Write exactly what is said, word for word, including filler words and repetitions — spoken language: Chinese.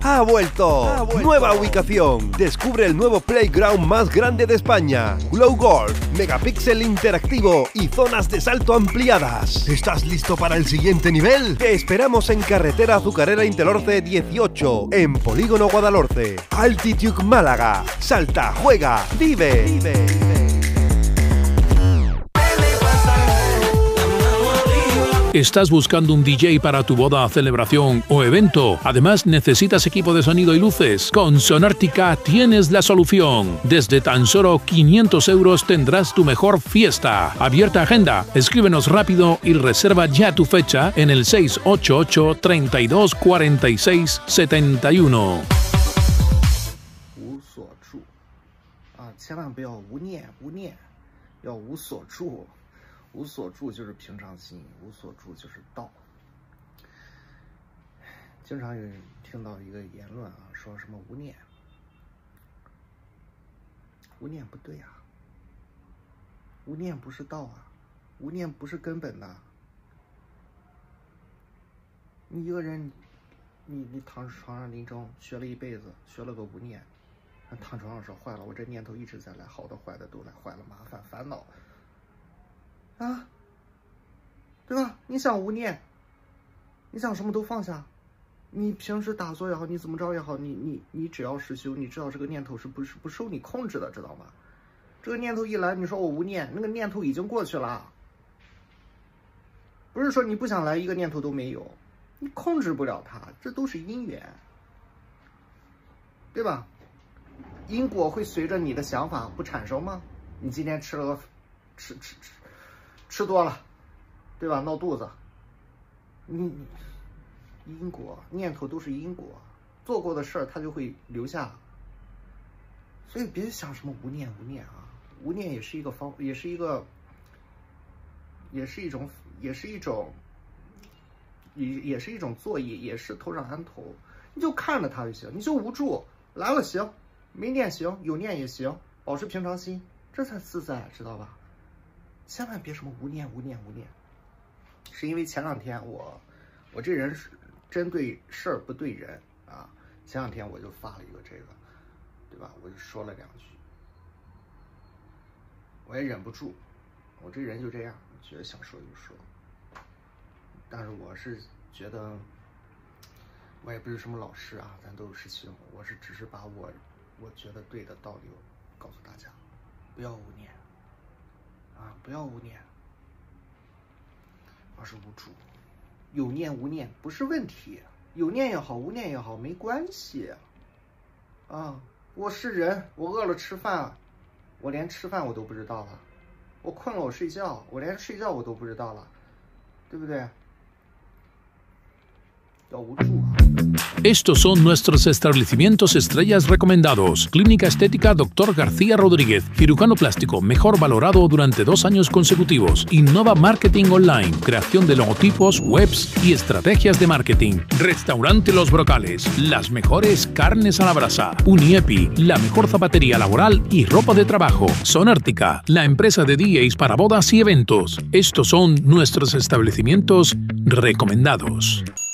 ¡Ha vuelto! ¡Ha vuelto! Nueva ubicación. Descubre el nuevo playground más grande de España. Glow Golf, megapíxel interactivo y zonas de salto ampliadas. ¿Estás listo para el siguiente nivel? Te esperamos en Carretera Azucarera Intelorce dieciocho, en Polígono Guadalhorce. Altitude Málaga. Salta, juega, vive. Vive, vive. ¿Estás buscando un D J para tu boda, celebración o evento? Además, ¿necesitas equipo de sonido y luces? Con Sonártica tienes la solución. Desde tan solo quinientos euros tendrás tu mejor fiesta. Abierta agenda. Escríbenos rápido y reserva ya tu fecha en el seis ocho ocho, treinta y dos, cuarenta y seis, setenta y uno. 无所住啊，千万不要无念，无念，要无所住。 无所住就是平常心，无所住就是道。经常有人听到一个言论啊，说什么无念，无念不对啊，无念不是道啊，无念不是根本的。你一个人，你你躺床上临终，学了一辈子，学了个无念，躺床上说坏了，我这念头一直在来，好的坏的都来，坏了麻烦烦恼。 啊，对吧？你想无念，你想什么都放下。你平时打坐也好，你怎么着也好，你你你只要实修，你知道这个念头是不是不受你控制的，知道吗？这个念头一来，你说我无念，那个念头已经过去了。不是说你不想来，一个念头都没有，你控制不了它，这都是因缘，对吧？因果会随着你的想法不产生吗？你今天吃了个吃吃吃。 吃多了，对吧？闹肚子，你因果念头都是因果，做过的事儿它就会留下。所以别想什么无念无念啊，无念也是一个方，也是一个，也是一种，也是一种，也也是一种作业，也是头上安头。你就看着它就行，你就无助，来了行，没念行，有念也行，保持平常心，这才自在，知道吧？ 千万别什么无念无念无念，是因为前两天我，我这人是针对事儿不对人啊。前两天我就发了一个这个，对吧？我就说了两句，我也忍不住，我这人就这样，觉得想说就说。但是我是觉得，我也不是什么老师啊，咱都是师兄，我是只是把我我觉得对的道理告诉大家，不要无念。 啊，不要无念，而是无助。有念无念不是问题，有念也好，无念也好，没关系。啊，我是人，我饿了吃饭，我连吃饭我都不知道了；我困了我睡觉，我连睡觉我都不知道了，对不对？要无助啊。 Estos son nuestros establecimientos estrellas recomendados. Clínica Estética Doctor García Rodríguez. Cirujano plástico mejor valorado durante dos años consecutivos. Innova Marketing Online. Creación de logotipos, webs y estrategias de marketing. Restaurante Los Brocales. Las mejores carnes a la brasa. Uniepi. La mejor zapatería laboral y ropa de trabajo. Sonártica. La empresa de D Js para bodas y eventos. Estos son nuestros establecimientos recomendados.